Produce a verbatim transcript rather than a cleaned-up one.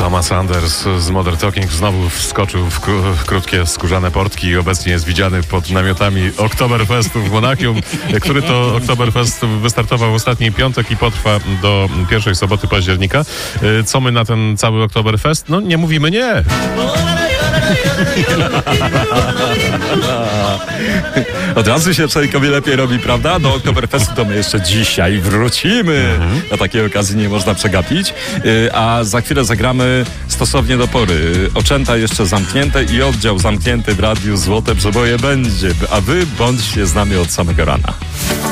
Thomas Anders z Modern Talking znowu wskoczył w, kró- w krótkie skórzane portki i obecnie jest widziany pod namiotami Oktoberfestu w Monachium, który to Oktoberfest wystartował w ostatni piątek i potrwa do pierwszej soboty października. Co my na ten cały Oktoberfest? No nie mówimy nie. Od razu się człowiekowi lepiej robi, prawda? Do Oktoberfestu to my jeszcze dzisiaj wrócimy. Mhm. Na takiej okazji nie można przegapić. A za chwilę zagramy stosownie do pory. Oczęta jeszcze zamknięte i oddział zamknięty w Radiu Złote Przeboje będzie. A wy bądźcie z nami od samego rana.